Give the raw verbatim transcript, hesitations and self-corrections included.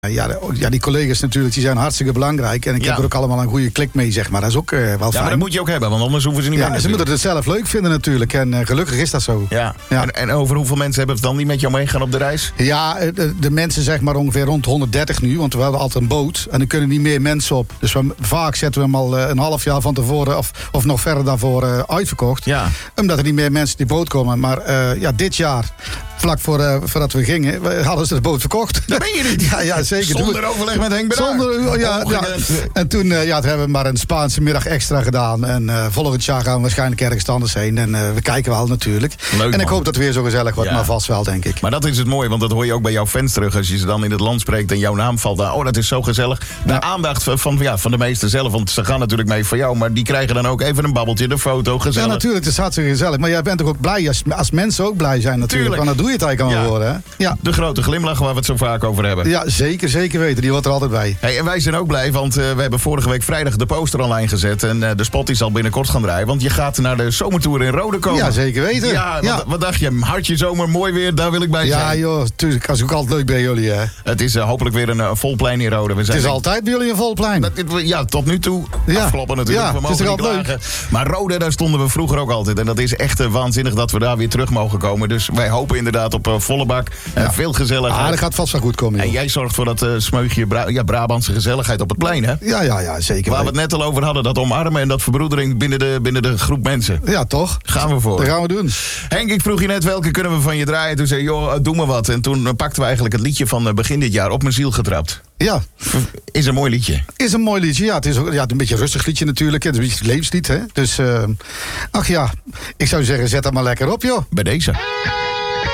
Ja, de, ja, die collega's natuurlijk, die zijn hartstikke belangrijk. En ik Ja. heb er ook allemaal een goede klik mee, zeg maar. Dat is ook uh, wel fijn. Ja, maar dat moet je ook hebben, want anders hoeven ze niet ja, mee. ze moeten het zelf leuk vinden natuurlijk. En uh, gelukkig is dat zo. Ja. Ja. En, en over hoeveel mensen hebben het dan niet met jou meegaan op de reis? Ja, de, de mensen zeg maar ongeveer rond honderddertig nu. Want we hadden altijd een boot. En er kunnen niet meer mensen op. Dus we, vaak zetten we hem al uh, een half jaar van tevoren... of, of nog verder daarvoor uh, uitverkocht. Ja. Omdat er niet meer mensen die boot komen. Maar uh, ja, dit jaar... Vlak voor, uh, voordat we gingen, we hadden ze de boot verkocht. Dat ben je niet. Ja, ja zeker. Zonder overleg met Henk Bedaar. Zonder, ja, ja. En toen uh, ja, hebben we maar een Spaanse middag extra gedaan. En uh, volgend jaar gaan we waarschijnlijk ergens anders heen. En uh, we kijken wel natuurlijk. Leuk, en ik man. hoop dat het weer zo gezellig wordt, Ja. maar vast wel, denk ik. Maar dat is het mooie, want dat hoor je ook bij jouw fans terug. Als je ze dan in het land spreekt en jouw naam valt daar. Oh, dat is zo gezellig. De Ja. aandacht van, van, ja, van de meesten zelf. Want ze gaan natuurlijk mee voor jou. Maar die krijgen dan ook even een babbeltje, de foto, gezellig. Ja, natuurlijk, het is hartstikke gezellig. Maar jij bent toch ook blij als, als mensen ook blij zijn natuurlijk. Tuurlijk. Want dan doe je het eigenlijk allemaal Ja. voor, hè? Ja. De grote glimlach waar we het zo vaak over hebben. Ja, zeker, zeker weten. Die hoort er altijd bij. Hey, en wij zijn ook blij, want uh, we hebben vorige week vrijdag de poster online gezet. En uh, de spot die zal binnenkort gaan draaien. Want je gaat naar de zomertour in Rode komen. Ja, zeker weten. Ja, wat, Ja. wat dacht je? Hartje zomer, mooi weer, daar wil ik bij Ja, zijn. joh, tuurlijk. Dat is ook altijd leuk bij jullie, hè? Het is uh, hopelijk weer een uh, vol plein in Rode. We zijn Het is altijd bij jullie een vol plein. Dat, ja, tot nu toe. Ja. Afkloppen natuurlijk. Ja, we het mogen is niet toch altijd klagen. Maar Rode, daar stonden we vroeger ook altijd. En dat is echt uh, waanzinnig dat we daar weer terug mogen komen. Dus wij hopen inderdaad op uh, volle bak. Uh, Ja. Veel gezelligheid. Ah, dat gaat vast wel goed komen, joh. En jij zorgt voor dat uh, smeugje Bra ja, Brabantse gezelligheid op het plein, hè? Ja, ja, ja, zeker. Waar we het net al over hadden, dat omarmen en dat verbroedering binnen de, binnen de groep mensen. Ja, toch? Gaan we voor. Dat gaan we doen. Henk, ik vroeg je net welke kunnen we van je draaien. Toen zei je, joh, doe maar wat. En toen uh, pakten we eigenlijk het liedje van uh, begin dit jaar op mijn ziel getrapt. Ja, Is een mooi liedje. is een mooi liedje. Ja, het is ook, ja, een beetje een rustig liedje natuurlijk. Het is een beetje het levenslied, hè. Dus, uh, ach ja, ik zou zeggen, zet dat maar lekker op, joh. Bij deze.